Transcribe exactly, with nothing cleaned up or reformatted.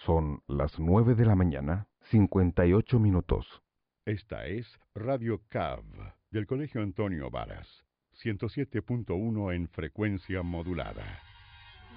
Son las nueve de la mañana, cincuenta y ocho minutos. Esta es Radio C A V, del Colegio Antonio Varas, ciento siete punto uno en frecuencia modulada.